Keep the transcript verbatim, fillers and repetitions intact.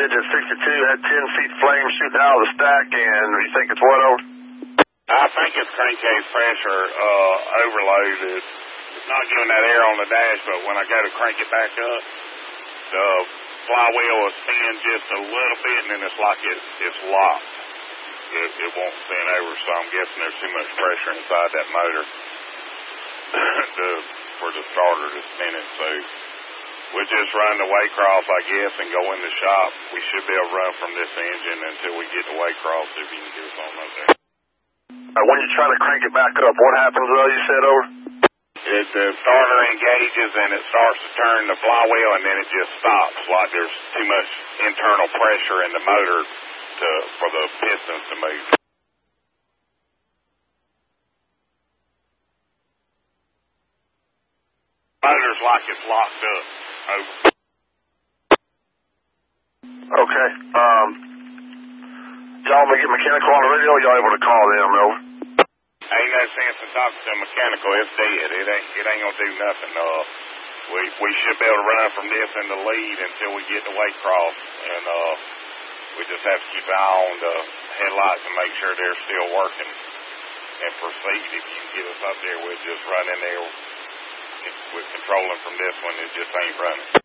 digit sixty-two had ten feet flame shooting out of the stack, and you think it's what over? I think it's crankcase pressure uh, overload. It's, it's not giving that air on the dash, but when I go to crank it back up, the flywheel will spin just a little bit, and then it's like it, it's locked. It, it won't spin over, so I'm guessing there's too much pressure inside that motor to, for the starter to spin it. So we'll just run the Waycross, I guess, and go in the shop. We should be able to run from this engine until we get to Waycross, if you can do something up there. Uh, when you try to crank it back up, what happens, though, you said, over? It, the starter engages, and it starts to turn the flywheel, and then it just stops, like there's too much internal pressure in the motor to, for the pistons to move. Motor's like it's locked up. Over. Okay. Um, y'all may get mechanical on the radio, or y'all able to call them, over? Ain't no sense in talking to a mechanical. It's dead. It ain't, it ain't gonna do nothing. Uh, we, we should be able to run from this in the lead until we get to Waycross, and uh, we just have to keep an eye on the headlights and make sure they're still working and proceed. If you can get us up there, we'll just run in there. If we're controlling from this one, it just ain't running.